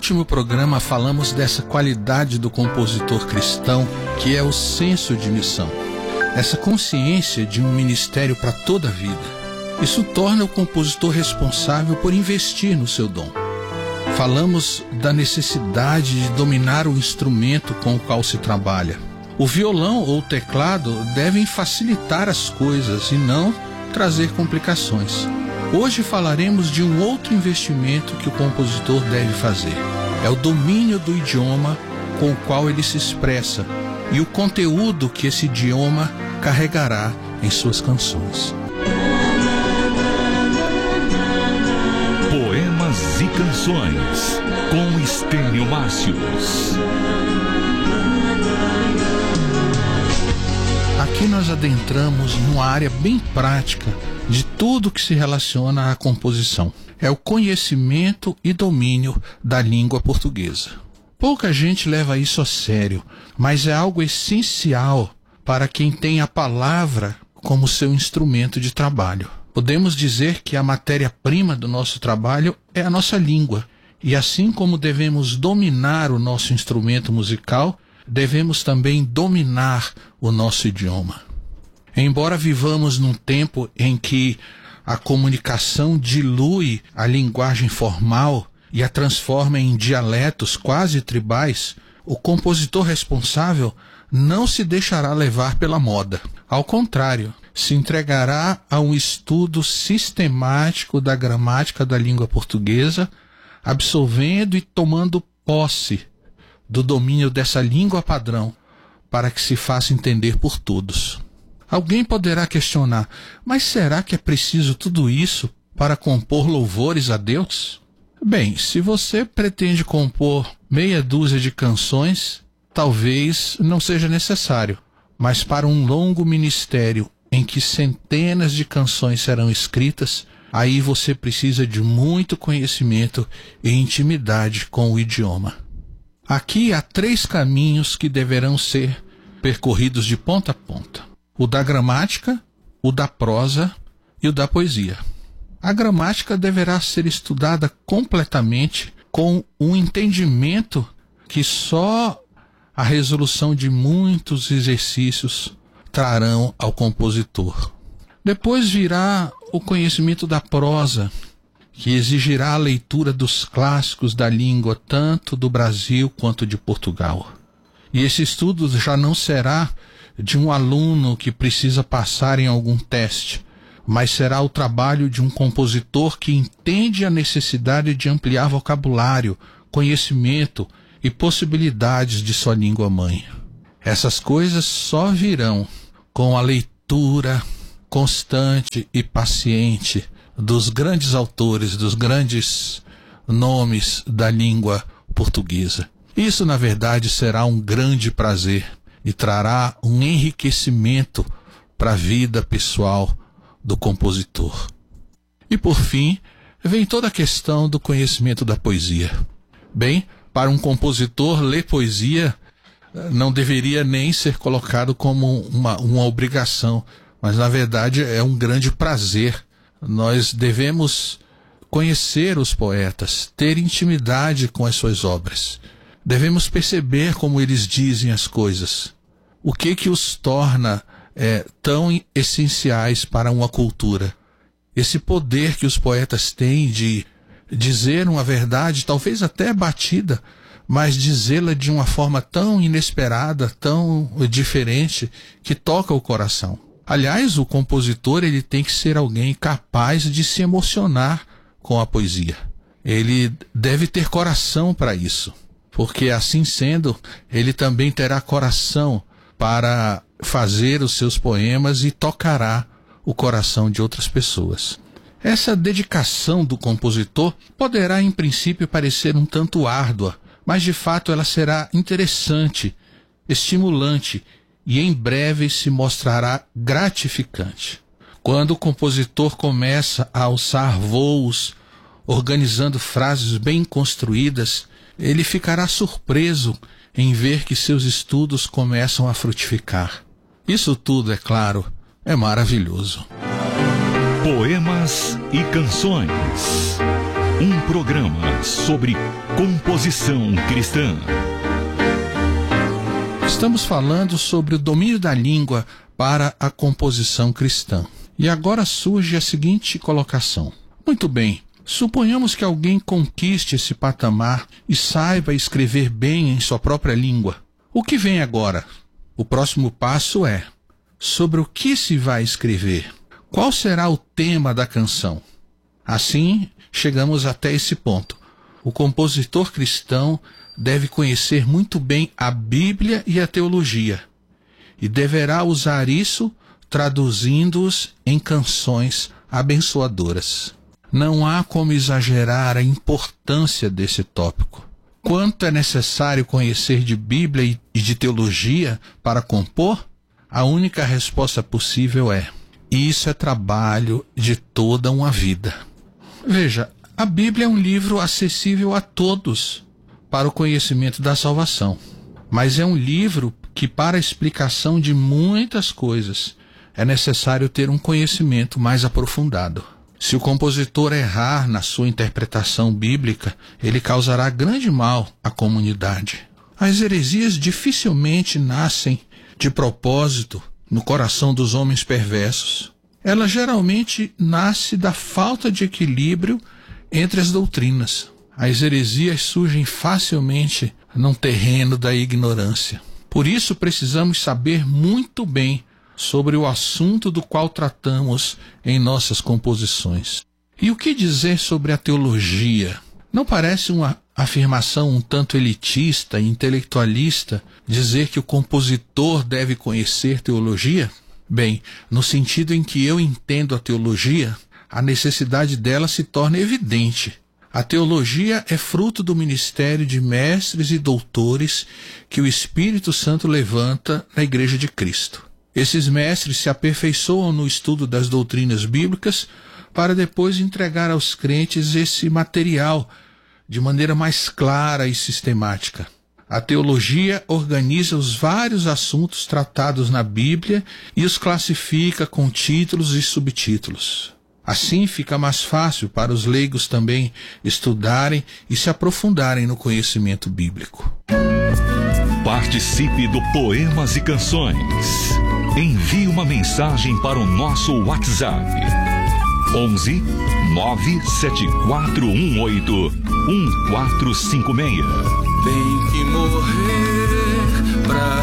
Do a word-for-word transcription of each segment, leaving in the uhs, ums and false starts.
último programa falamos dessa qualidade do compositor cristão, que é o senso de missão. Essa consciência de um ministério para toda a vida. Isso torna o compositor responsável por investir no seu dom. Falamos da necessidade de dominar o instrumento com o qual se trabalha. O violão ou o teclado devem facilitar as coisas e não trazer complicações. Hoje falaremos de um outro investimento que o compositor deve fazer. É o domínio do idioma com o qual ele se expressa e o conteúdo que esse idioma carregará em suas canções. Poemas e canções com Estênio Márcios. Aqui nós adentramos numa área bem prática de tudo que se relaciona à composição. É o conhecimento e domínio da língua portuguesa. Pouca gente leva isso a sério, mas é algo essencial para quem tem a palavra como seu instrumento de trabalho. Podemos dizer que a matéria-prima do nosso trabalho é a nossa língua. E assim como devemos dominar o nosso instrumento musical, devemos também dominar o nosso idioma. Embora vivamos num tempo em que a comunicação dilui a linguagem formal e a transforma em dialetos quase tribais, o compositor responsável não se deixará levar pela moda. Ao contrário, se entregará a um estudo sistemático da gramática da língua portuguesa, absorvendo e tomando posse do domínio dessa língua padrão, para que se faça entender por todos. Alguém poderá questionar, mas será que é preciso tudo isso para compor louvores a Deus? Bem, se você pretende compor meia dúzia de canções, talvez não seja necessário, mas para um longo ministério em que centenas de canções serão escritas, aí você precisa de muito conhecimento e intimidade com o idioma. Aqui há três caminhos que deverão ser percorridos de ponta a ponta. O da gramática, o da prosa e o da poesia. A gramática deverá ser estudada completamente com um entendimento que só a resolução de muitos exercícios trarão ao compositor. Depois virá o conhecimento da prosa, que exigirá a leitura dos clássicos da língua, tanto do Brasil quanto de Portugal. E esse estudo já não será de um aluno que precisa passar em algum teste, mas será o trabalho de um compositor que entende a necessidade de ampliar vocabulário, conhecimento e possibilidades de sua língua-mãe. Essas coisas só virão com a leitura constante e paciente dos grandes autores, dos grandes nomes da língua portuguesa. Isso, na verdade, será um grande prazer e trará um enriquecimento para a vida pessoal do compositor. E, por fim, vem toda a questão do conhecimento da poesia. Bem, para um compositor, ler poesia não deveria nem ser colocado como uma, uma obrigação, mas, na verdade, é um grande prazer. Nós devemos conhecer os poetas, ter intimidade com as suas obras. Devemos perceber como eles dizem as coisas. O que que os torna é, tão essenciais para uma cultura? Esse poder que os poetas têm de dizer uma verdade, talvez até batida, mas dizê-la de uma forma tão inesperada, tão diferente, que toca o coração. Aliás, o compositor ele tem que ser alguém capaz de se emocionar com a poesia. Ele deve ter coração para isso, porque assim sendo, ele também terá coração para fazer os seus poemas e tocará o coração de outras pessoas. Essa dedicação do compositor poderá, em princípio, parecer um tanto árdua, mas de fato ela será interessante, estimulante e em breve se mostrará gratificante. Quando o compositor começa a alçar voos, organizando frases bem construídas, ele ficará surpreso em ver que seus estudos começam a frutificar. Isso tudo, é claro, é maravilhoso. Poemas e canções. Um programa sobre composição cristã. Estamos falando sobre o domínio da língua para a composição cristã. E agora surge a seguinte colocação. Muito bem, suponhamos que alguém conquiste esse patamar e saiba escrever bem em sua própria língua. O que vem agora? O próximo passo é: sobre o que se vai escrever? Qual será o tema da canção? Assim, chegamos até esse ponto. O compositor cristão deve conhecer muito bem a Bíblia e a teologia, e deverá usar isso traduzindo-os em canções abençoadoras. Não há como exagerar a importância desse tópico. Quanto é necessário conhecer de Bíblia e de teologia para compor? A única resposta possível é: isso é trabalho de toda uma vida. Veja, a Bíblia é um livro acessível a todos para o conhecimento da salvação, mas é um livro que, para a explicação de muitas coisas, é necessário ter um conhecimento mais aprofundado. Se o compositor errar na sua interpretação bíblica, ele causará grande mal à comunidade. As heresias dificilmente nascem de propósito no coração dos homens perversos. Ela geralmente nasce da falta de equilíbrio entre as doutrinas. As heresias surgem facilmente num terreno da ignorância. Por isso precisamos saber muito bem sobre o assunto do qual tratamos em nossas composições. E o que dizer sobre a teologia? Não parece uma afirmação um tanto elitista e intelectualista dizer que o compositor deve conhecer teologia? Bem, no sentido em que eu entendo a teologia, a necessidade dela se torna evidente. A teologia é fruto do ministério de mestres e doutores que o Espírito Santo levanta na Igreja de Cristo. Esses mestres se aperfeiçoam no estudo das doutrinas bíblicas para depois entregar aos crentes esse material de maneira mais clara e sistemática. A teologia organiza os vários assuntos tratados na Bíblia e os classifica com títulos e subtítulos. Assim fica mais fácil para os leigos também estudarem e se aprofundarem no conhecimento bíblico. Participe do Poemas e Canções. Envie uma mensagem para o nosso WhatsApp. onze nove sete quatro um oito um quatro cinco seis. Tem que morrer pra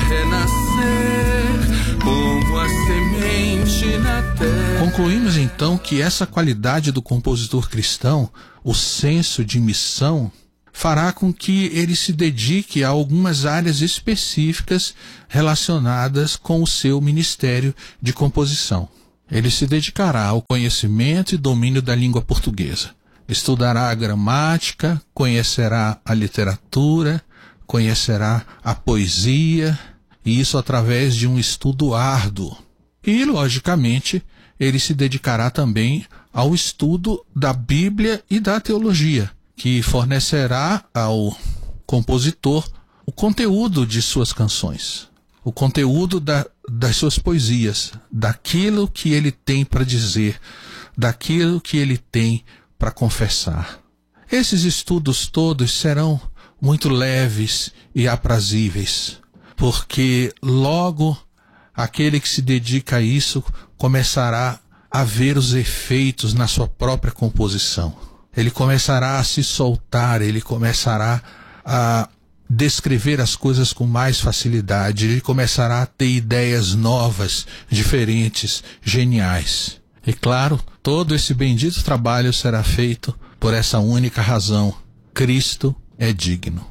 renascer como a semente na terra. Concluímos então que essa qualidade do compositor cristão, o senso de missão, fará com que ele se dedique a algumas áreas específicas relacionadas com o seu ministério de composição. Ele se dedicará ao conhecimento e domínio da língua portuguesa. Estudará a gramática, conhecerá a literatura, conhecerá a poesia, e isso através de um estudo árduo. E, logicamente, ele se dedicará também ao estudo da Bíblia e da teologia, que fornecerá ao compositor o conteúdo de suas canções, o conteúdo da, das suas poesias, daquilo que ele tem para dizer, daquilo que ele tem para confessar. Esses estudos todos serão muito leves e aprazíveis, porque logo aquele que se dedica a isso começará a ver os efeitos na sua própria composição. Ele começará a se soltar, ele começará a descrever as coisas com mais facilidade, ele começará a ter ideias novas, diferentes, geniais. E claro, todo esse bendito trabalho será feito por essa única razão: Cristo é digno.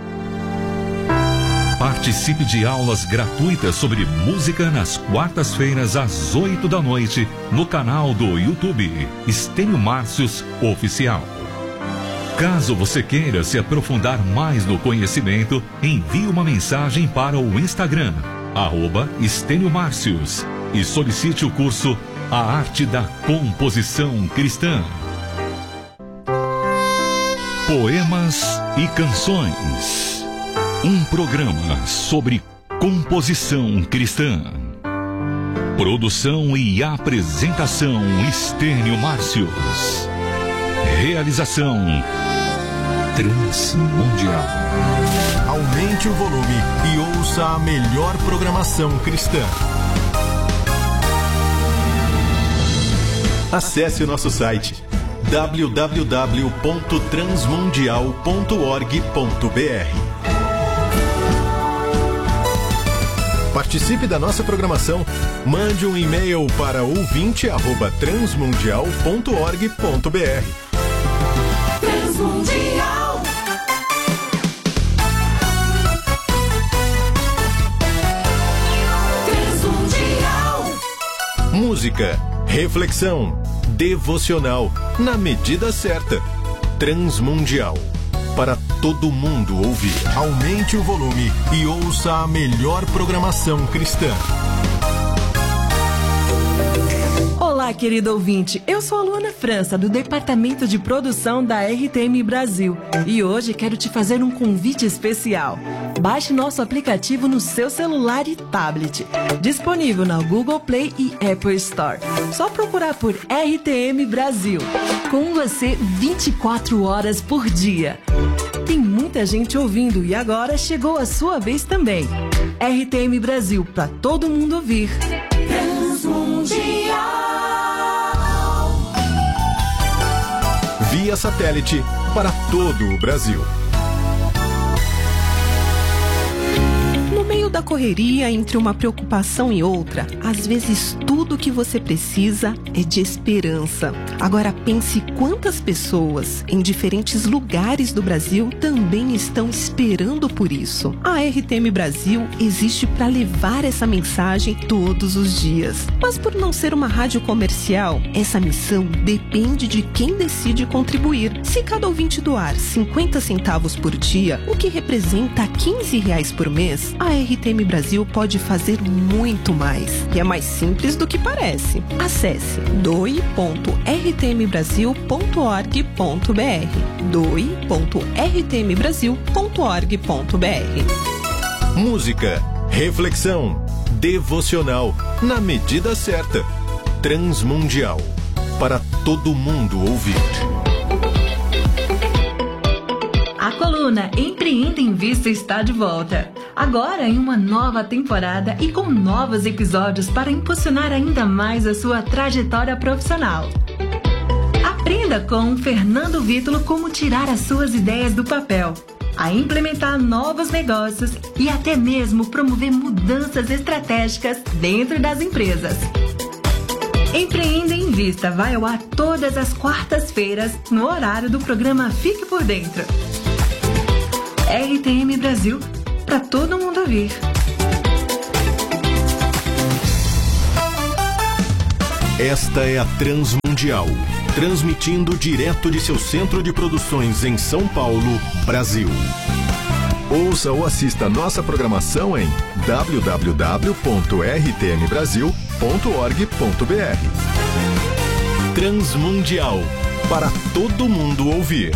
Participe de aulas gratuitas sobre música nas quartas-feiras às oito da noite no canal do YouTube Estênio Márcios Oficial. Caso você queira se aprofundar mais no conhecimento, envie uma mensagem para o Instagram, arroba Estênio Márcios, e solicite o curso A Arte da Composição Cristã. Poemas e Canções. Um programa sobre composição cristã. Produção e apresentação Estênio Márcios. Realização Transmundial. Aumente o volume e ouça a melhor programação cristã. Acesse o nosso site w w w ponto transmundial ponto org ponto b r. Participe da nossa programação. Mande um e-mail para ouvinte arroba transmundial ponto org ponto b r. Transmundial. Transmundial. Música, reflexão, devocional, na medida certa. Transmundial. Para todo mundo ouvir. Aumente o volume e ouça a melhor programação cristã. Olá, querido ouvinte. Eu sou a Luana França, do Departamento de Produção da R T M Brasil. E hoje quero te fazer um convite especial. Baixe nosso aplicativo no seu celular e tablet. Disponível na Google Play e Apple Store. Só procurar por R T M Brasil. Com você vinte e quatro horas por dia. Tem muita gente ouvindo e agora chegou a sua vez também. R T M Brasil, para todo mundo ouvir. Transmundial. Via satélite para todo o Brasil. No meio da correria, entre uma preocupação e outra, às vezes tudo o que você precisa é de esperança. Agora pense quantas pessoas em diferentes lugares do Brasil também estão esperando por isso. A R T M Brasil existe para levar essa mensagem todos os dias. Mas por não ser uma rádio comercial, essa missão depende de quem decide contribuir. Se cada ouvinte doar cinquenta centavos por dia, o que representa quinze reais por mês, a R T M Brasil pode fazer muito mais. E é mais simples do que parece. Acesse doe ponto r t m brasil ponto org ponto b r. doe ponto r t m brasil ponto org ponto b r. Música, reflexão, devocional, na medida certa. Transmundial. Para todo mundo ouvir. A coluna Empreenda em Vista está de volta. Agora em uma nova temporada e com novos episódios para impulsionar ainda mais a sua trajetória profissional. Aprenda com Fernando Vítulo como tirar as suas ideias do papel, a implementar novos negócios e até mesmo promover mudanças estratégicas dentro das empresas. Empreenda em Vista vai ao ar todas as quartas-feiras no horário do programa Fique por Dentro. R T M Brasil, para todo mundo ouvir. Esta é a Transmundial, transmitindo direto de seu centro de produções em São Paulo, Brasil. Ouça ou assista nossa programação em w w w ponto r t m brasil ponto org ponto b r. Transmundial, para todo mundo ouvir.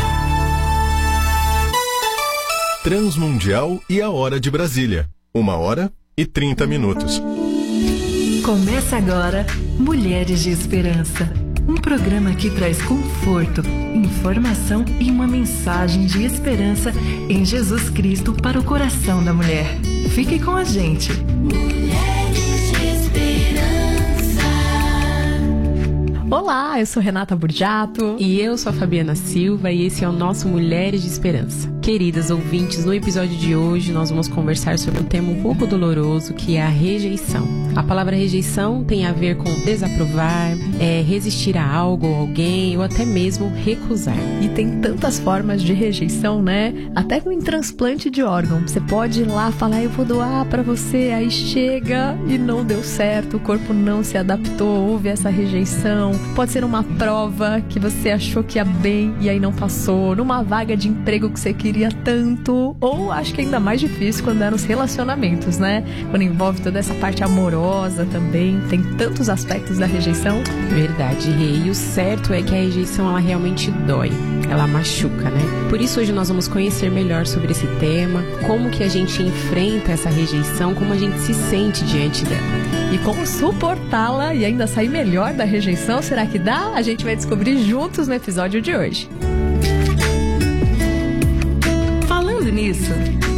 Transmundial e a Hora de Brasília. Uma hora e trinta minutos. Começa agora Mulheres de Esperança. Um programa que traz conforto, informação e uma mensagem de esperança em Jesus Cristo para o coração da mulher. Fique com a gente. Mulheres de Esperança. Olá, eu sou Renata Burjato. E eu sou a Fabiana Silva e esse é o nosso Mulheres de Esperança. Queridas ouvintes, no episódio de hoje nós vamos conversar sobre um tema um pouco doloroso, que é a rejeição. A palavra rejeição tem a ver com desaprovar, é, resistir a algo ou alguém, ou até mesmo recusar. E tem tantas formas de rejeição, né? Até em transplante de órgão. Você pode ir lá falar, eu vou doar pra você, aí chega e não deu certo, o corpo não se adaptou, houve essa rejeição. Pode ser uma prova que você achou que ia bem e aí não passou, numa vaga de emprego que você queria tanto, ou acho que ainda mais difícil quando é nos relacionamentos, né? Quando envolve toda essa parte amorosa também, tem tantos aspectos da rejeição. Verdade, Rê. E o certo é que a rejeição, ela realmente dói, ela machuca, né? Por isso hoje nós vamos conhecer melhor sobre esse tema, como que a gente enfrenta essa rejeição, como a gente se sente diante dela. E como suportá-la e ainda sair melhor da rejeição, será que dá? A gente vai descobrir juntos no episódio de hoje. Falando nisso,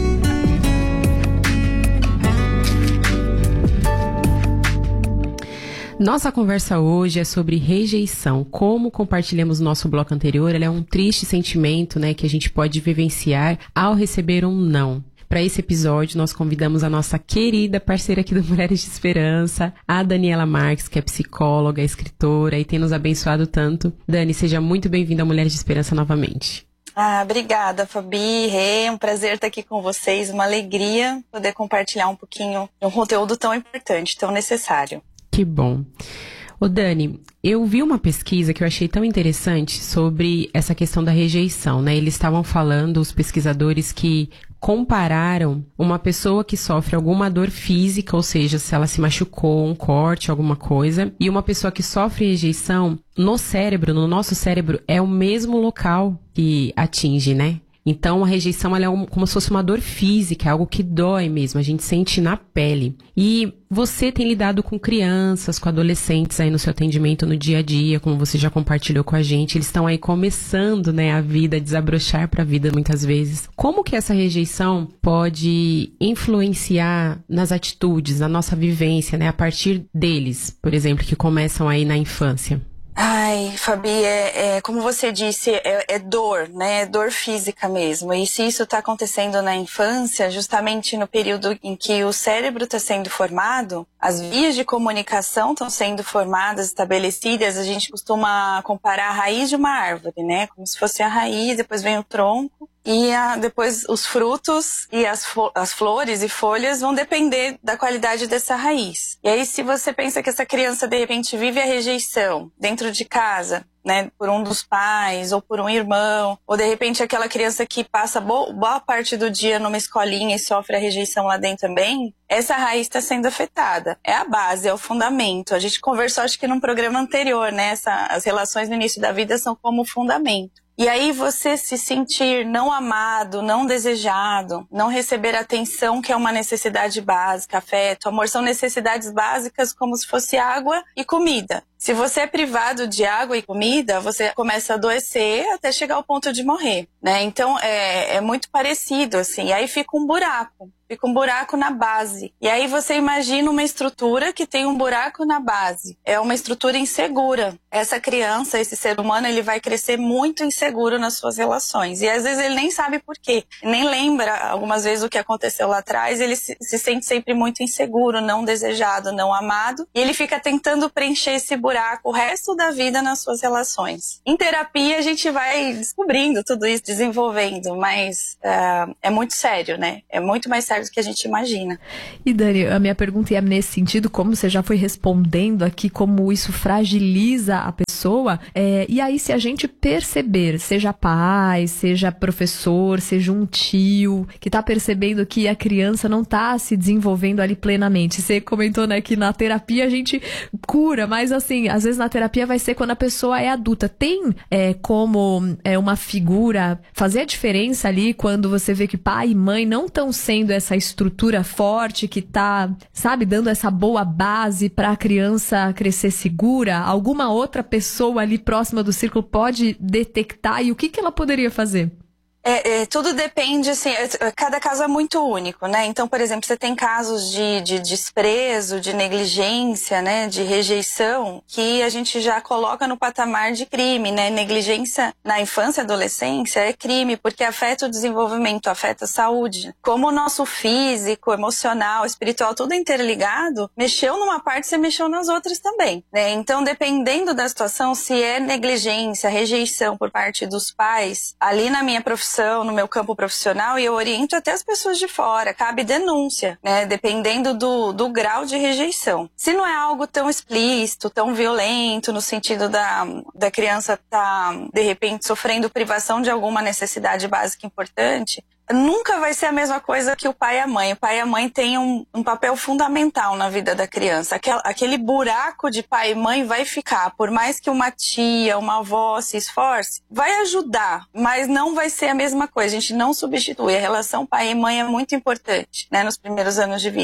nossa conversa hoje é sobre rejeição. Como compartilhamos no nosso bloco anterior, ela é um triste sentimento, né, que a gente pode vivenciar ao receber um não. Para esse episódio, nós convidamos a nossa querida parceira aqui do Mulheres de Esperança, a Daniela Marques, que é psicóloga, escritora e tem nos abençoado tanto. Dani, seja muito bem-vinda ao Mulheres de Esperança novamente. Ah, obrigada, Fabi, Rê, é um prazer estar aqui com vocês, uma alegria poder compartilhar um pouquinho de um conteúdo tão importante, tão necessário. Que bom. Ô Dani, eu vi uma pesquisa que eu achei tão interessante sobre essa questão da rejeição, né? Eles estavam falando, os pesquisadores, que compararam uma pessoa que sofre alguma dor física, ou seja, se ela se machucou, um corte, alguma coisa, e uma pessoa que sofre rejeição, no cérebro, no nosso cérebro, é o mesmo local que atinge, né? Então, a rejeição ela é um, como se fosse uma dor física, é algo que dói mesmo, a gente sente na pele. E você tem lidado com crianças, com adolescentes aí no seu atendimento no dia a dia, como você já compartilhou com a gente, eles estão aí começando, né, a vida, desabrochar para a vida muitas vezes. Como que essa rejeição pode influenciar nas atitudes, na nossa vivência, né, a partir deles, por exemplo, que começam aí na infância? Ai, Fabi, é, é, como você disse, é, é dor, né? É dor física mesmo. E se isso está acontecendo na infância, justamente no período em que o cérebro está sendo formado, as vias de comunicação estão sendo formadas, estabelecidas, a gente costuma comparar a raiz de uma árvore, né? Como se fosse a raiz, depois vem o tronco. E a, depois os frutos e as, as flores e folhas vão depender da qualidade dessa raiz. E aí, se você pensa que essa criança, de repente, vive a rejeição dentro de casa, né, por um dos pais ou por um irmão, ou de repente aquela criança que passa boa, boa parte do dia numa escolinha e sofre a rejeição lá dentro também, essa raiz está sendo afetada. É a base, é o fundamento. A gente conversou, acho que num programa anterior, né, essa, as relações no início da vida são como fundamento. E aí você se sentir não amado, não desejado, não receber atenção, que é uma necessidade básica, afeto, amor, são necessidades básicas como se fosse água e comida. Se você é privado de água e comida, você começa a adoecer até chegar ao ponto de morrer, né? Então é, é muito parecido, assim. E aí fica um buraco. Fica um buraco na base. E aí você imagina uma estrutura que tem um buraco na base. É uma estrutura insegura. Essa criança, esse ser humano, ele vai crescer muito inseguro nas suas relações. E às vezes ele nem sabe por quê. Nem lembra algumas vezes o que aconteceu lá atrás. Ele se, se sente sempre muito inseguro, não desejado, não amado. E ele fica tentando preencher esse buraco o resto da vida nas suas relações. Em terapia a gente vai descobrindo tudo isso, desenvolvendo. Mas uh, é muito sério, né? É muito mais sério do que a gente imagina. E Dani, a minha pergunta é nesse sentido, como você já foi respondendo aqui, como isso fragiliza a pessoa, é, e aí se a gente perceber, seja pai, seja professor, seja um tio, que tá percebendo que a criança não tá se desenvolvendo ali plenamente. Você comentou, né, que na terapia a gente cura, mas assim, às vezes na terapia vai ser quando a pessoa é adulta. Tem é, como é, uma figura fazer a diferença ali quando você vê que pai e mãe não estão sendo essa estrutura forte que tá, sabe, dando essa boa base para a criança crescer segura? Alguma outra pessoa ali próxima do círculo pode detectar, e o que que ela poderia fazer? É, é, tudo depende, assim, é, cada caso é muito único, né? Então, por exemplo, você tem casos de, de desprezo, de negligência, né? De rejeição, que a gente já coloca no patamar de crime, né? Negligência na infância e adolescência é crime, porque afeta o desenvolvimento, afeta a saúde. Como o nosso físico, emocional, espiritual, tudo interligado, mexeu numa parte, você mexeu nas outras também, né? Então, dependendo da situação, se é negligência, rejeição por parte dos pais, ali na minha profissão, no meu campo profissional, e eu oriento até as pessoas de fora, cabe denúncia, né, dependendo do, do grau de rejeição. Se não é algo tão explícito, tão violento, no sentido da, da criança estar, tá, de repente, sofrendo privação de alguma necessidade básica importante, nunca vai ser a mesma coisa que o pai e a mãe. O pai e a mãe têm um, um papel fundamental na vida da criança. Aquele, aquele buraco de pai e mãe vai ficar. Por mais que uma tia, uma avó se esforce, vai ajudar, mas não vai ser a mesma coisa. A gente não substitui. A relação pai e mãe é muito importante, né, nos primeiros anos de vida.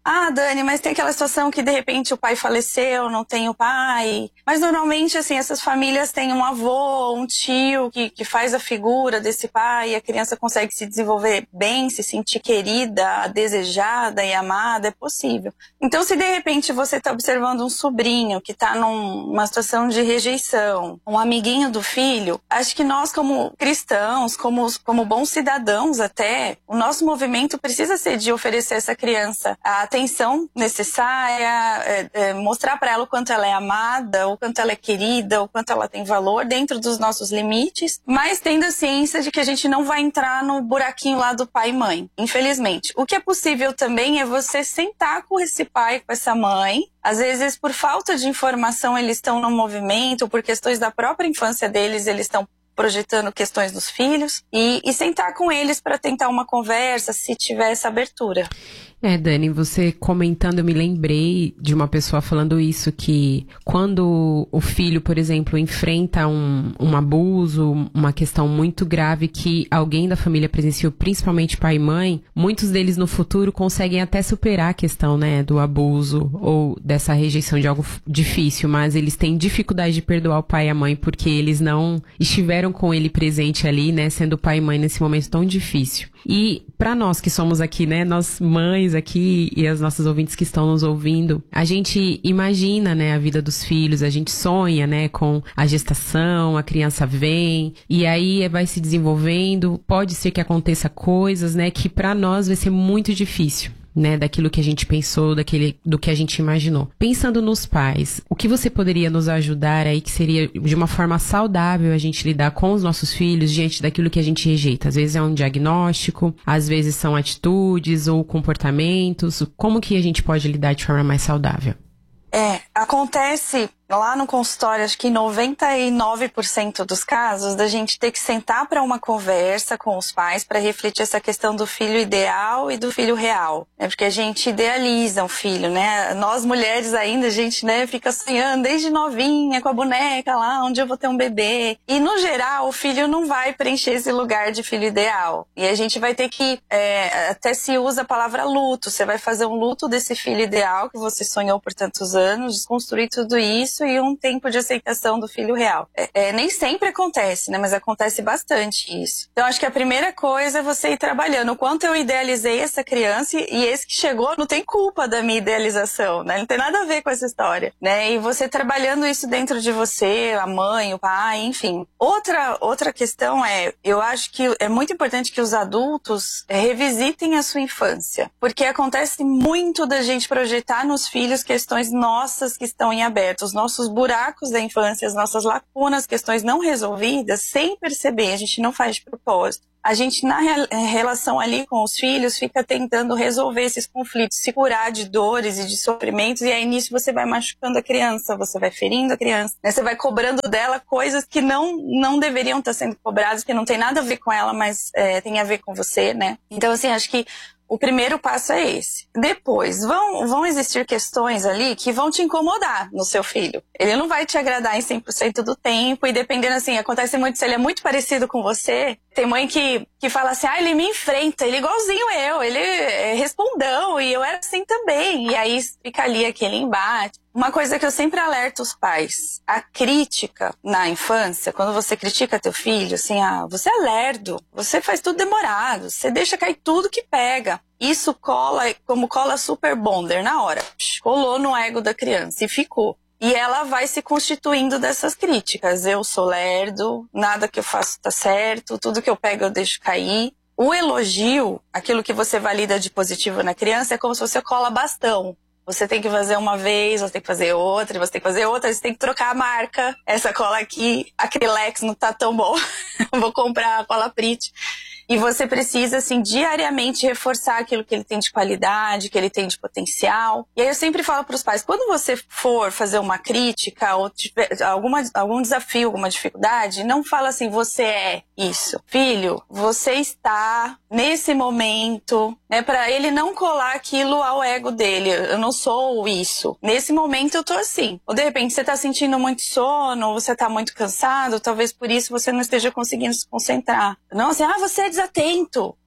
Ah, Dani, mas tem aquela situação que de repente o pai faleceu, não tem o pai. Mas normalmente, assim, essas famílias têm um avô, um tio que, que faz a figura desse pai e a criança consegue se desenvolver bem, se sentir querida, desejada e amada, é possível. Então, se de repente você está observando um sobrinho que está numa situação de rejeição, um amiguinho do filho, acho que nós como cristãos, como, como bons cidadãos até, o nosso movimento precisa ser de oferecer a essa criança a atenção necessária, é, é, mostrar para ela o quanto ela é amada, o quanto ela é querida, o quanto ela tem valor dentro dos nossos limites, mas tendo a ciência de que a gente não vai entrar no buraquinho lá do pai e mãe, infelizmente. O que é possível também é você sentar com esse pai, com essa mãe. Às vezes, por falta de informação, eles estão no movimento, por questões da própria infância deles, eles estão projetando questões dos filhos, e, e sentar com eles para tentar uma conversa, se tiver essa abertura. É, Dani, você comentando, eu me lembrei de uma pessoa falando isso, que quando o filho, por exemplo, enfrenta um, um abuso, uma questão muito grave que alguém da família presenciou, principalmente pai e mãe, muitos deles no futuro conseguem até superar a questão, né, do abuso ou dessa rejeição de algo difícil, mas eles têm dificuldade de perdoar o pai e a mãe porque eles não estiveram com ele presente ali, né, sendo pai e mãe nesse momento tão difícil. E para nós que somos aqui, né, nós mães aqui e as nossas ouvintes que estão nos ouvindo, a gente imagina, né, a vida dos filhos, a gente sonha, né, com a gestação, a criança vem e aí vai se desenvolvendo, pode ser que aconteça coisas, né, que para nós vai ser muito difícil, né, daquilo que a gente pensou, daquele, do que a gente imaginou. Pensando nos pais, o que você poderia nos ajudar aí que seria de uma forma saudável a gente lidar com os nossos filhos diante daquilo que a gente rejeita? Às vezes é um diagnóstico, às vezes são atitudes ou comportamentos. Como que a gente pode lidar de forma mais saudável? É, acontece lá no consultório, acho que noventa e nove por cento dos casos, da gente ter que sentar para uma conversa com os pais para refletir essa questão do filho ideal e do filho real. É porque a gente idealiza um filho, né? Nós mulheres ainda, a gente, né, fica sonhando desde novinha com a boneca lá, onde eu vou ter um bebê. E no geral, o filho não vai preencher esse lugar de filho ideal. E a gente vai ter que, é, até se usa a palavra luto. Você vai fazer um luto desse filho ideal que você sonhou por tantos anos, desconstruir tudo isso e um tempo de aceitação do filho real. É, é, nem sempre acontece, né? Mas acontece bastante isso. Então, acho que a primeira coisa é você ir trabalhando. O quanto eu idealizei essa criança e esse que chegou não tem culpa da minha idealização, né? Não tem nada a ver com essa história, né? E você trabalhando isso dentro de você, a mãe, o pai, enfim. Outra, outra questão é, eu acho que é muito importante que os adultos revisitem a sua infância. Porque acontece muito da gente projetar nos filhos questões nossas que estão em aberto. Os nossos buracos da infância, as nossas lacunas, questões não resolvidas, sem perceber, a gente não faz de propósito. A gente, na relação ali com os filhos, fica tentando resolver esses conflitos, se curar de dores e de sofrimentos, e aí nisso você vai machucando a criança, você vai ferindo a criança, né? Você vai cobrando dela coisas que não, não deveriam estar sendo cobradas, que não tem nada a ver com ela, mas é, tem a ver com você, né? Então, assim, acho que o primeiro passo é esse. Depois, vão, vão existir questões ali que vão te incomodar no seu filho. Ele não vai te agradar em cem por cento do tempo e dependendo, assim, acontece muito, se ele é muito parecido com você, tem mãe que, que fala assim, ah, ele me enfrenta, ele é igualzinho eu, ele é respondão e eu era assim também. E aí fica ali aquele embate. Uma coisa que eu sempre alerto os pais, a crítica na infância, quando você critica teu filho, assim, ah, você é lerdo, você faz tudo demorado, você deixa cair tudo que pega. Isso cola como cola super bonder na hora. Colou no ego da criança e ficou. E ela vai se constituindo dessas críticas. Eu sou lerdo, nada que eu faço tá certo, tudo que eu pego eu deixo cair. O elogio, aquilo que você valida de positivo na criança, é como se você cola bastão. Você tem que fazer uma vez, você tem que fazer outra, você tem que fazer outra, você tem que trocar a marca. Essa cola aqui, Acrylex, não tá tão bom. Vou comprar a cola Prit. E você precisa, assim, diariamente reforçar aquilo que ele tem de qualidade, que ele tem de potencial. E aí eu sempre falo para os pais, quando você for fazer uma crítica ou tiver alguma, algum desafio, alguma dificuldade, não fala assim, você é isso. Filho, você está nesse momento, né, para ele não colar aquilo ao ego dele. Eu não sou isso. Nesse momento eu tô assim. Ou de repente você tá sentindo muito sono, ou você tá muito cansado, talvez por isso você não esteja conseguindo se concentrar. Não, assim, ah, você é desatento.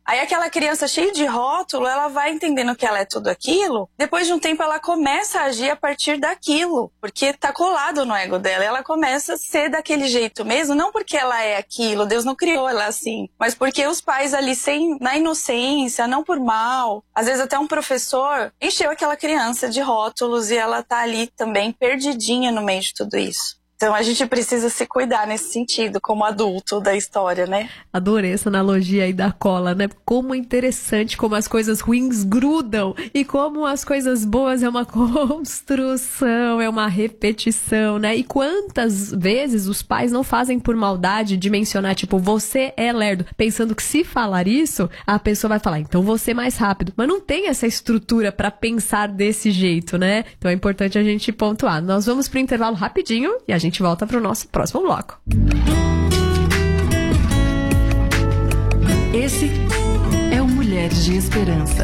Aí aquela criança cheia de rótulo, ela vai entendendo que ela é tudo aquilo. Depois de um tempo ela começa a agir a partir daquilo, porque tá colado no ego dela. Ela começa a ser daquele jeito mesmo, não porque ela é aquilo, Deus não criou ela assim, mas porque os pais ali, sem, na inocência, não por mal, às vezes até um professor encheu aquela criança de rótulos e ela tá ali também perdidinha no meio de tudo isso. Então a gente precisa se cuidar nesse sentido, como adulto da história, né? Adorei essa analogia aí da cola, né? Como é interessante como as coisas ruins grudam e como as coisas boas é uma construção, é uma repetição, né? E quantas vezes os pais não fazem por maldade de mencionar, tipo, você é lerdo, pensando que se falar isso, a pessoa vai falar, então você é mais rápido. Mas não tem essa estrutura pra pensar desse jeito, né? Então é importante a gente pontuar. Nós vamos pro intervalo rapidinho e a gente A gente volta para o nosso próximo bloco. Esse é o Mulheres de Esperança.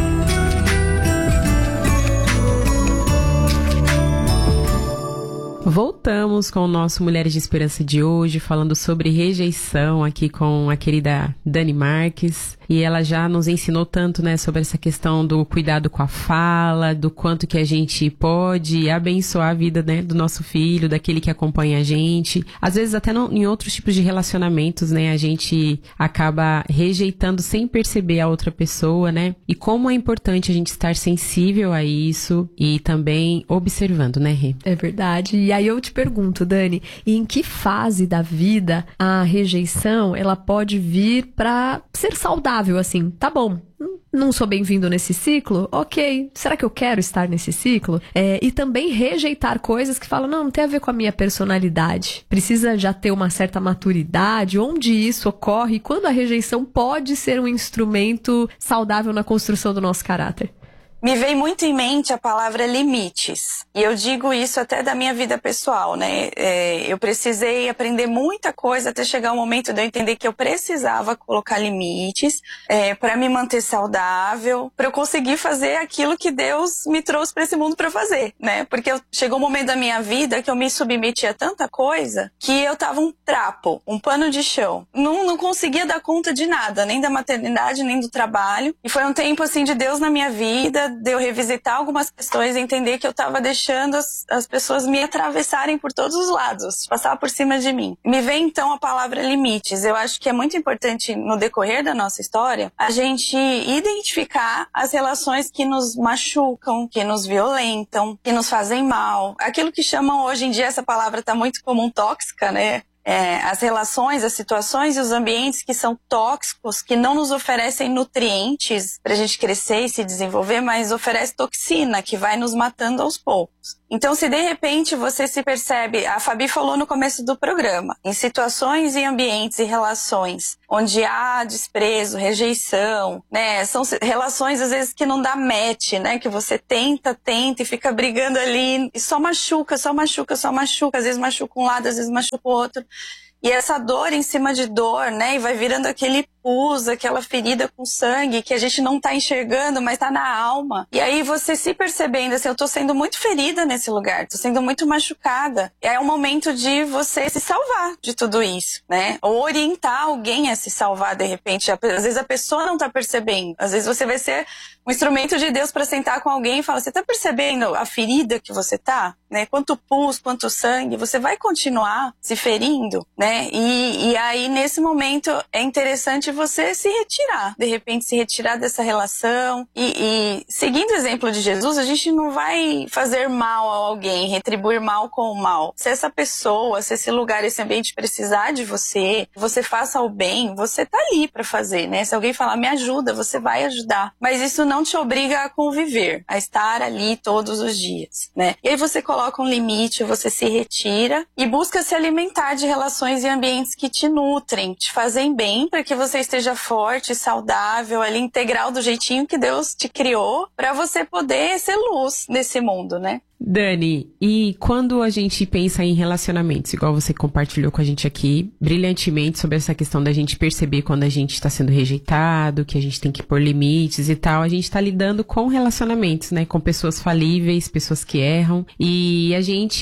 Voltamos com o nosso Mulheres de Esperança de hoje, falando sobre rejeição aqui com a querida Dani Marques. E ela já nos ensinou tanto, né, sobre essa questão do cuidado com a fala, do quanto que a gente pode abençoar a vida, né, do nosso filho, daquele que acompanha a gente. Às vezes até no, em outros tipos de relacionamentos, né, a gente acaba rejeitando sem perceber a outra pessoa, né? E como é importante a gente estar sensível a isso e também observando, né, Rê? É verdade. E aí eu te pergunto, Dani, em que fase da vida a rejeição, ela pode vir pra ser saudável? Assim, tá bom, não sou bem-vindo nesse ciclo? Ok, será que eu quero estar nesse ciclo? É, e também rejeitar coisas que falam, não, não tem a ver com a minha personalidade. Precisa já ter uma certa maturidade, onde isso ocorre, e quando a rejeição pode ser um instrumento saudável na construção do nosso caráter. Me vem muito em mente a palavra limites. E eu digo isso até da minha vida pessoal, né? É, eu precisei aprender muita coisa até chegar o momento de eu entender que eu precisava colocar limites é, para me manter saudável, para eu conseguir fazer aquilo que Deus me trouxe para esse mundo para fazer, né? Porque eu, chegou um momento da minha vida que eu me submeti a tanta coisa que eu tava um trapo, um pano de chão. Não, não conseguia dar conta de nada, nem da maternidade, nem do trabalho. E foi um tempo assim de Deus na minha vida, de eu revisitar algumas questões e entender que eu estava deixando as, as pessoas me atravessarem por todos os lados, passar por cima de mim. Me vem então a palavra limites. Eu acho que é muito importante no decorrer da nossa história a gente identificar as relações que nos machucam, que nos violentam, que nos fazem mal. Aquilo que chamam hoje em dia, essa palavra está muito comum, tóxica, né? É, as relações, as situações e os ambientes que são tóxicos, que não nos oferecem nutrientes pra gente crescer e se desenvolver, mas oferece toxina, que vai nos matando aos poucos. Então, se de repente você se percebe, a Fabi falou no começo do programa, em situações e ambientes e relações onde há desprezo, rejeição, né, são relações às vezes que não dá match, né, que você tenta, tenta e fica brigando ali e só machuca, só machuca, só machuca, às vezes machuca um lado, às vezes machuca o outro. E essa dor em cima de dor, né, e vai virando aquele pus, aquela ferida com sangue que a gente não tá enxergando, mas tá na alma. E aí você se percebendo assim, eu tô sendo muito ferida nesse lugar, tô sendo muito machucada. E aí é o momento de você se salvar de tudo isso, né? Ou orientar alguém a se salvar de repente. Às vezes a pessoa não tá percebendo. Às vezes você vai ser um instrumento de Deus para sentar com alguém e falar, você tá percebendo a ferida que você tá? Né? Quanto pus, quanto sangue, você vai continuar se ferindo, né? E, e aí nesse momento é interessante você se retirar, de repente se retirar dessa relação e, e seguindo o exemplo de Jesus, a gente não vai fazer mal a alguém, retribuir mal com o mal. Se essa pessoa, se esse lugar, esse ambiente precisar de você, você faça o bem, você tá ali para fazer, né? Se alguém falar, me ajuda, você vai ajudar. Mas isso não te obriga a conviver, a estar ali todos os dias, né? E aí você coloca um limite, você se retira e busca se alimentar de relações e ambientes que te nutrem, te fazem bem, para que você esteja forte, saudável, ali integral do jeitinho que Deus te criou, para você poder ser luz nesse mundo, né? Dani, e quando a gente pensa em relacionamentos, igual você compartilhou com a gente aqui, brilhantemente sobre essa questão da gente perceber quando a gente está sendo rejeitado, que a gente tem que pôr limites e tal, a gente está lidando com relacionamentos, né? Com pessoas falíveis, pessoas que erram, e a gente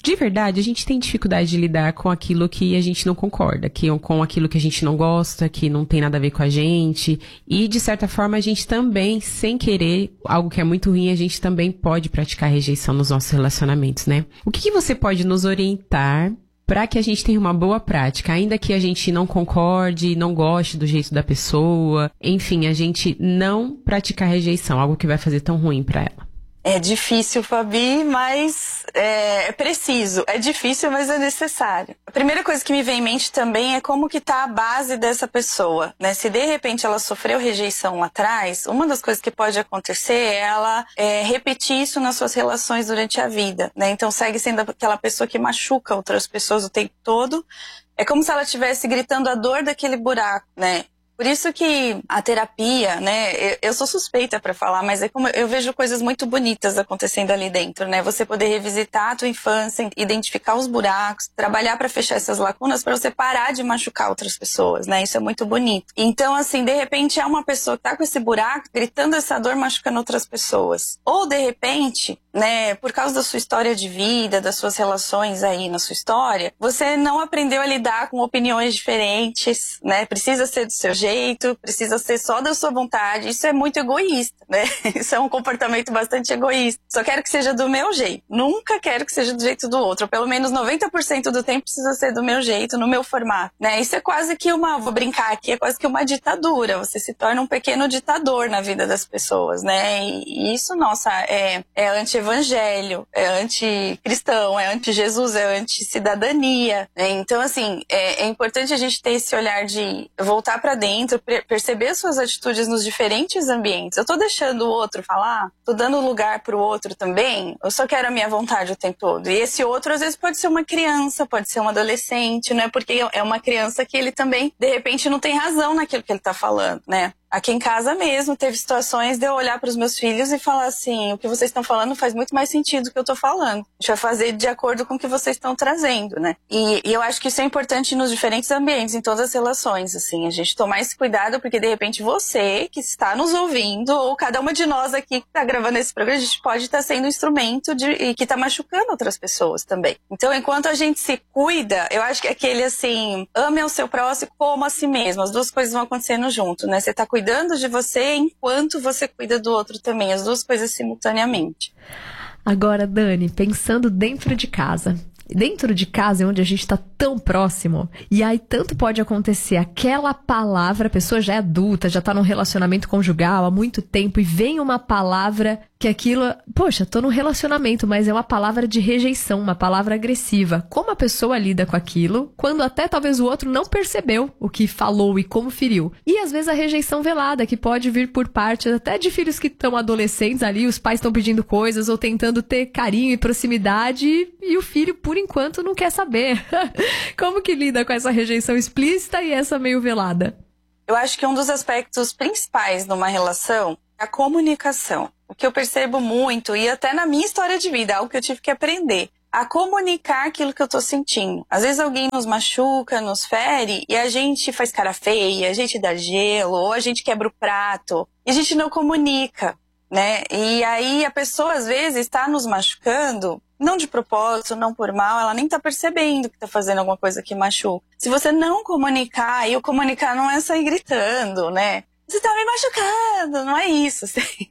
De verdade, a gente tem dificuldade de lidar com aquilo que a gente não concorda, que, com aquilo que a gente não gosta, que não tem nada a ver com a gente. E, de certa forma, a gente também, sem querer, algo que é muito ruim, a gente também pode praticar rejeição nos nossos relacionamentos, né? O que, que você pode nos orientar para que a gente tenha uma boa prática, ainda que a gente não concorde, não goste do jeito da pessoa, enfim, a gente não praticar rejeição, algo que vai fazer tão ruim para ela? É difícil, Fabi, mas é, é preciso. É difícil, mas é necessário. A primeira coisa que me vem em mente também é como que tá a base dessa pessoa, né? Se de repente ela sofreu rejeição lá atrás, uma das coisas que pode acontecer é ela é, repetir isso nas suas relações durante a vida, né? Então segue sendo aquela pessoa que machuca outras pessoas o tempo todo. É como se ela estivesse gritando a dor daquele buraco, né? Por isso que a terapia, né, eu, eu sou suspeita pra falar, mas é como eu vejo coisas muito bonitas acontecendo ali dentro, né? Você poder revisitar a tua infância, identificar os buracos, trabalhar pra fechar essas lacunas pra você parar de machucar outras pessoas, né? Isso é muito bonito. Então, assim, de repente é uma pessoa que tá com esse buraco, gritando essa dor, machucando outras pessoas. Ou, de repente, né, por causa da sua história de vida, das suas relações aí na sua história, você não aprendeu a lidar com opiniões diferentes, né? Precisa ser do seu jeito. jeito, precisa ser só da sua vontade. Isso é muito egoísta, né? Isso é um comportamento bastante egoísta. Só quero que seja do meu jeito. Nunca quero que seja do jeito do outro. Ou pelo menos noventa por cento do tempo precisa ser do meu jeito, no meu formato, né? Isso é quase que uma, vou brincar aqui, é quase que uma ditadura. Você se torna um pequeno ditador na vida das pessoas, né? E isso, nossa, é, é anti-evangelho, é anti-cristão, é anti-Jesus, é anti-cidadania, né? Então, assim, é, é importante a gente ter esse olhar de voltar pra dentro, perceber suas atitudes nos diferentes ambientes. Eu tô deixando o outro falar? Tô dando lugar pro outro também? Eu só quero a minha vontade o tempo todo. E esse outro, às vezes, pode ser uma criança, pode ser um adolescente, não é porque é uma criança que ele também, de repente, não tem razão naquilo que ele tá falando, né? Aqui em casa mesmo, teve situações de eu olhar para os meus filhos e falar assim, o que vocês estão falando faz muito mais sentido do que eu estou falando. A gente vai fazer de acordo com o que vocês estão trazendo, né? E, e eu acho que isso é importante nos diferentes ambientes, em todas as relações, assim. A gente tomar esse cuidado, porque de repente você, que está nos ouvindo, ou cada uma de nós aqui que está gravando esse programa, a gente pode estar sendo um instrumento de, e que está machucando outras pessoas também. Então, enquanto a gente se cuida, eu acho que aquele, assim, ame ao seu próximo como a si mesmo. As duas coisas vão acontecendo junto, né? Você está cuidando cuidando de você enquanto você cuida do outro também, as duas coisas simultaneamente. Agora, Dani, pensando dentro de casa. Dentro de casa é onde a gente tá tão próximo. E aí tanto pode acontecer aquela palavra, a pessoa já é adulta, já tá num relacionamento conjugal há muito tempo e vem uma palavra que aquilo, poxa, tô num relacionamento, mas é uma palavra de rejeição, uma palavra agressiva. Como a pessoa lida com aquilo, quando até talvez o outro não percebeu o que falou e como feriu. E às vezes a rejeição velada, que pode vir por parte até de filhos que estão adolescentes ali, os pais estão pedindo coisas ou tentando ter carinho e proximidade e, e o filho, por enquanto, não quer saber. Como que lida com essa rejeição explícita e essa meio velada? Eu acho que um dos aspectos principais numa relação é a comunicação. O que eu percebo muito, e até na minha história de vida, algo que eu tive que aprender, a comunicar aquilo que eu tô sentindo. Às vezes alguém nos machuca, nos fere, e a gente faz cara feia, a gente dá gelo, ou a gente quebra o prato, e a gente não comunica, né? E aí a pessoa, às vezes, está nos machucando, não de propósito, não por mal, ela nem tá percebendo que tá fazendo alguma coisa que machuca. Se você não comunicar, e o comunicar não é sair gritando, né? Você tá me machucando, não é isso.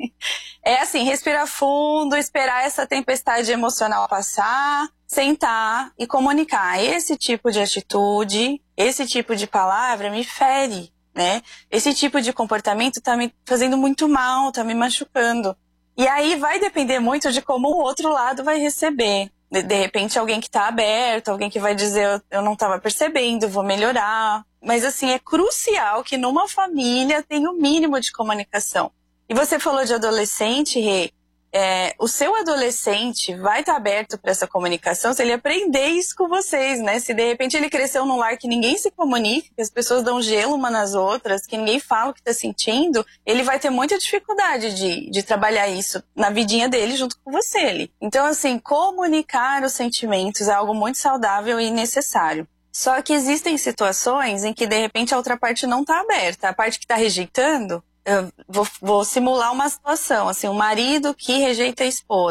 É assim, respirar fundo, esperar essa tempestade emocional passar, sentar e comunicar. Esse tipo de atitude, esse tipo de palavra me fere, né? Esse tipo de comportamento tá me fazendo muito mal, tá me machucando. E aí vai depender muito de como o outro lado vai receber. De, de repente alguém que tá aberto, alguém que vai dizer eu, eu não tava percebendo, vou melhorar. Mas assim, é crucial que numa família tenha o mínimo de comunicação. E você falou de adolescente, Rê. É, o seu adolescente vai estar aberto para essa comunicação se ele aprender isso com vocês, né? Se de repente ele cresceu num lar que ninguém se comunica, que as pessoas dão gelo uma nas outras, que ninguém fala o que está sentindo, ele vai ter muita dificuldade de, de trabalhar isso na vidinha dele junto com você ali. Então, assim, comunicar os sentimentos é algo muito saudável e necessário. Só que existem situações em que, de repente, a outra parte não está aberta. A parte que está rejeitando, eu vou, vou simular uma situação, assim, um marido que rejeita a esposa.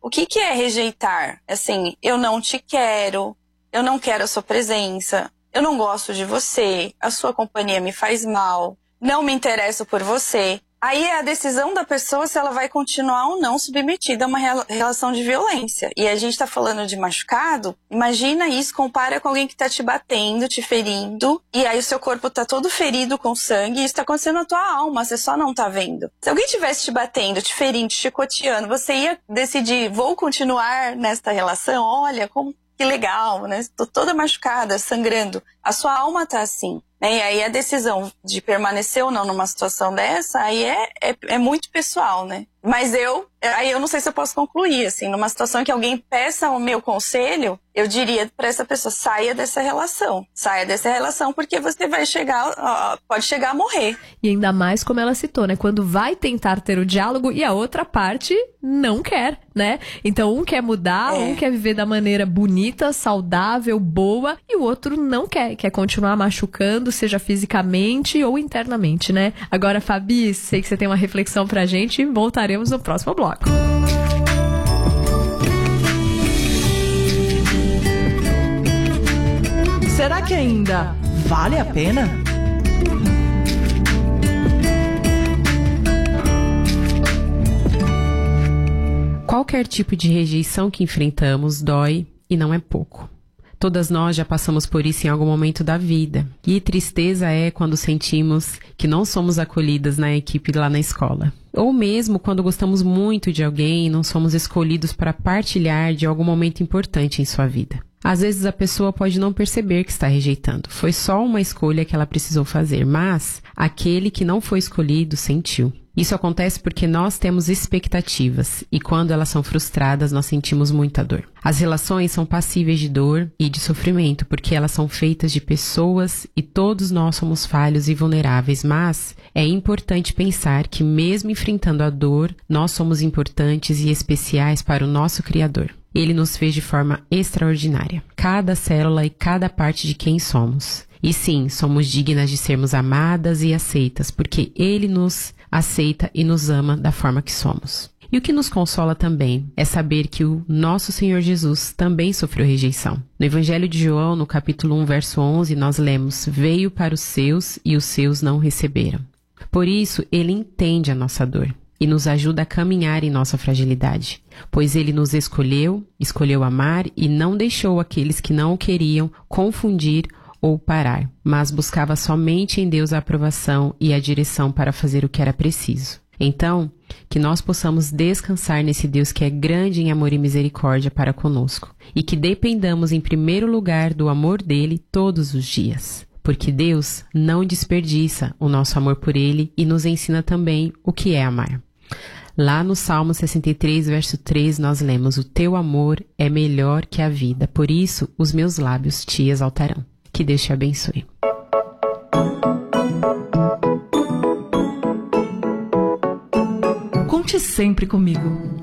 O que que é rejeitar? Assim, eu não te quero, eu não quero a sua presença, eu não gosto de você, a sua companhia me faz mal, não me interesso por você. Aí é a decisão da pessoa se ela vai continuar ou não submetida a uma relação de violência. E a gente tá falando de machucado, imagina isso, compara com alguém que tá te batendo, te ferindo, e aí o seu corpo tá todo ferido com sangue, e isso tá acontecendo na tua alma, você só não tá vendo. Se alguém tivesse te batendo, te ferindo, te chicoteando, você ia decidir, vou continuar nesta relação? Olha, como que legal, né? Tô toda machucada, sangrando. A sua alma tá assim. E aí a decisão de permanecer ou não numa situação dessa, aí é, é, é muito pessoal, né? Mas eu, aí eu não sei se eu posso concluir, assim, numa situação que alguém peça o meu conselho, eu diria pra essa pessoa, saia dessa relação. Saia dessa relação porque você vai chegar, ó, pode chegar a morrer. E ainda mais como ela citou, né? Quando vai tentar ter o diálogo e a outra parte não quer, né? Então um quer mudar, é. um quer viver da maneira bonita, saudável, boa, e o outro não quer, quer continuar machucando, seja fisicamente ou internamente, né? Agora, Fabi, sei que você tem uma reflexão pra gente, voltaremos no próximo bloco. Será que ainda vale a pena? Qualquer tipo de rejeição que enfrentamos dói e não é pouco. Todas nós já passamos por isso em algum momento da vida. E tristeza é quando sentimos que não somos acolhidas na equipe lá na escola. Ou mesmo quando gostamos muito de alguém e não somos escolhidos para partilhar de algum momento importante em sua vida. Às vezes a pessoa pode não perceber que está rejeitando. Foi só uma escolha que ela precisou fazer, mas aquele que não foi escolhido sentiu. Isso acontece porque nós temos expectativas e quando elas são frustradas, nós sentimos muita dor. As relações são passíveis de dor e de sofrimento porque elas são feitas de pessoas e todos nós somos falhos e vulneráveis, mas é importante pensar que mesmo enfrentando a dor, nós somos importantes e especiais para o nosso Criador. Ele nos fez de forma extraordinária, cada célula e cada parte de quem somos. E sim, somos dignas de sermos amadas e aceitas, porque Ele nos aceita e nos ama da forma que somos. E o que nos consola também é saber que o nosso Senhor Jesus também sofreu rejeição. No Evangelho de João, no capítulo um, verso onze, nós lemos: veio para os seus e os seus não receberam. Por isso, Ele entende a nossa dor e nos ajuda a caminhar em nossa fragilidade, pois Ele nos escolheu, escolheu amar e não deixou aqueles que não o queriam confundir ou parar, mas buscava somente em Deus a aprovação e a direção para fazer o que era preciso. Então, que nós possamos descansar nesse Deus que é grande em amor e misericórdia para conosco, e que dependamos em primeiro lugar do amor dele todos os dias, porque Deus não desperdiça o nosso amor por ele e nos ensina também o que é amar. Lá no Salmo sessenta e três, verso três, nós lemos: o teu amor é melhor que a vida, por isso os meus lábios te exaltarão. Que Deus te abençoe. Conte sempre comigo.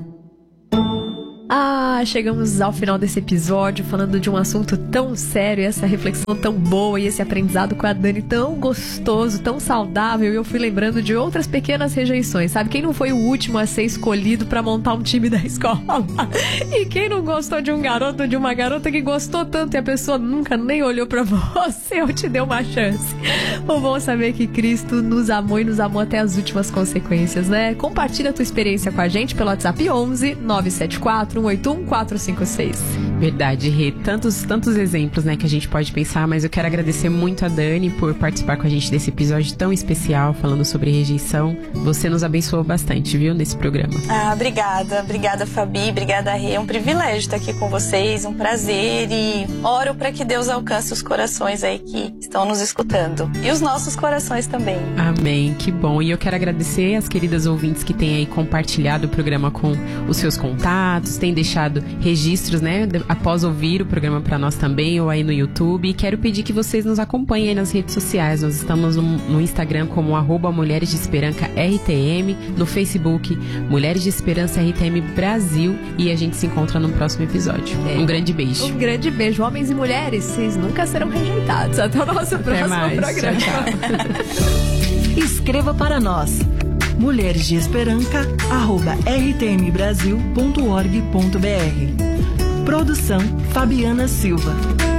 Ah, chegamos ao final desse episódio falando de um assunto tão sério, essa reflexão tão boa e esse aprendizado com a Dani tão gostoso, tão saudável, e eu fui lembrando de outras pequenas rejeições, sabe? Quem não foi o último a ser escolhido pra montar um time da escola? E quem não gostou de um garoto ou de uma garota que gostou tanto e a pessoa nunca nem olhou pra você ou te deu uma chance? O bom saber que Cristo nos amou e nos amou até as últimas consequências, né? Compartilha a tua experiência com a gente pelo WhatsApp onze nove sete quatro um oito um quatro cinco seis. Verdade, Rê. Tantos, tantos exemplos, né, que a gente pode pensar, mas eu quero agradecer muito a Dani por participar com a gente desse episódio tão especial, falando sobre rejeição. Você nos abençoou bastante, viu, nesse programa. Ah, obrigada. Obrigada, Fabi. Obrigada, Rê. É um privilégio estar aqui com vocês, um prazer, e oro para que Deus alcance os corações aí que estão nos escutando. E os nossos corações também. Amém, que bom. E eu quero agradecer as queridas ouvintes que têm aí compartilhado o programa com os seus contatos, têm deixado registros, né, após ouvir o programa para nós também, ou aí no YouTube. E quero pedir que vocês nos acompanhem aí nas redes sociais. Nós estamos no, no Instagram como arroba Mulheres de Esperança R T M, no Facebook Mulheres de Esperança R T M Brasil, e a gente se encontra no próximo episódio. É. Um grande beijo. Um grande beijo, homens e mulheres, vocês nunca serão rejeitados. Até o nosso Até próximo mais. programa. Tchau, tchau. Escreva para nós mulheres de esperança arroba r t m brasil ponto org ponto b r. Produção Fabiana Silva.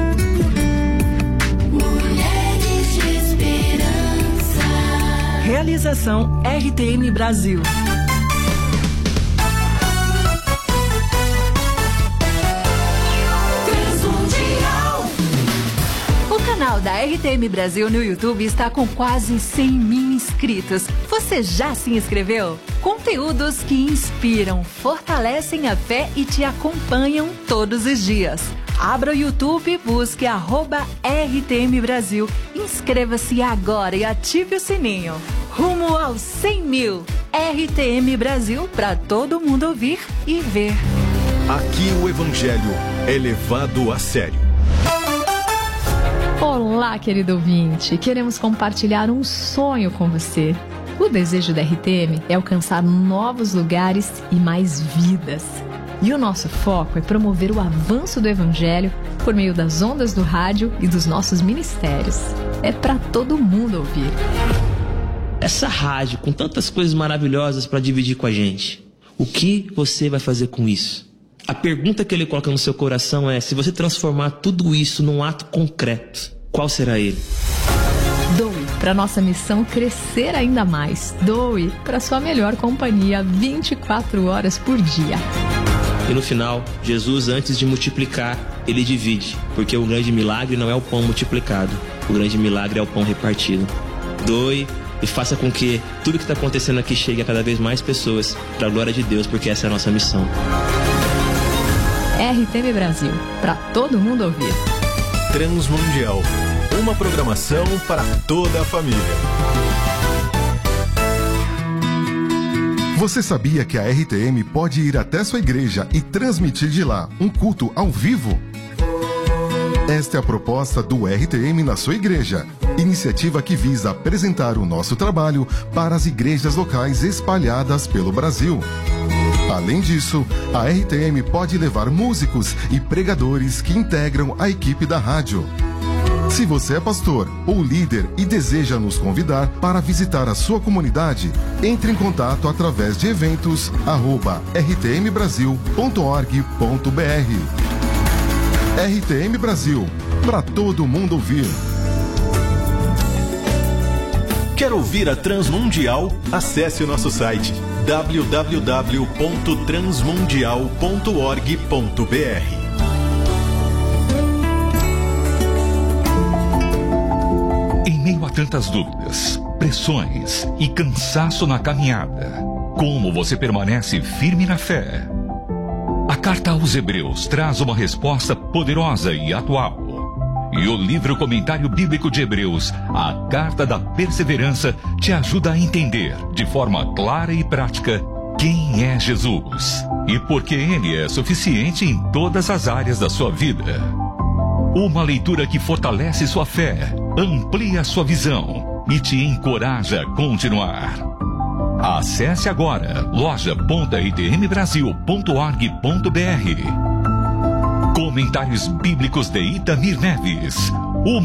Mulheres de Esperança. Realização R T M Brasil. O canal da R T M Brasil no YouTube está com quase cem mil inscritos. Você já se inscreveu? Conteúdos que inspiram, fortalecem a fé e te acompanham todos os dias. Abra o YouTube, busque arroba R T M Brasil, inscreva-se agora e ative o sininho. Rumo aos cem mil. R T M Brasil para todo mundo ouvir e ver. Aqui o Evangelho é levado a sério. Olá, querido ouvinte! Queremos compartilhar um sonho com você. O desejo da R T M é alcançar novos lugares e mais vidas. E o nosso foco é promover o avanço do Evangelho por meio das ondas do rádio e dos nossos ministérios. É para todo mundo ouvir. Essa rádio com tantas coisas maravilhosas para dividir com a gente, o que você vai fazer com isso? A pergunta que ele coloca no seu coração é: se você transformar tudo isso num ato concreto, qual será ele? Doe para nossa missão crescer ainda mais. Doe para sua melhor companhia vinte e quatro horas por dia. E no final, Jesus, antes de multiplicar, ele divide, porque o grande milagre não é o pão multiplicado, o grande milagre é o pão repartido. Doe e faça com que tudo que está acontecendo aqui chegue a cada vez mais pessoas, para a glória de Deus, porque essa é a nossa missão. R T M Brasil, para todo mundo ouvir. Transmundial, uma programação para toda a família. Você sabia que a R T M pode ir até sua igreja e transmitir de lá um culto ao vivo? Esta é a proposta do R T M na sua igreja, iniciativa que visa apresentar o nosso trabalho para as igrejas locais espalhadas pelo Brasil. Além disso, a R T M pode levar músicos e pregadores que integram a equipe da rádio. Se você é pastor ou líder e deseja nos convidar para visitar a sua comunidade, entre em contato através de eventos arroba r t m brasil ponto org ponto b r. R T M Brasil, para todo mundo ouvir. Quer ouvir a Transmundial? Acesse o nosso site w w w ponto transmundial ponto org ponto b r. Em meio a tantas dúvidas, pressões e cansaço na caminhada, como você permanece firme na fé? A carta aos Hebreus traz uma resposta poderosa e atual. E o livro Comentário Bíblico de Hebreus, a Carta da Perseverança, te ajuda a entender, de forma clara e prática, quem é Jesus e por que ele é suficiente em todas as áreas da sua vida. Uma leitura que fortalece sua fé, amplia sua visão e te encoraja a continuar. Acesse agora loja ponto r t m brasil ponto org ponto b r. Comentários Bíblicos de Itamir Neves,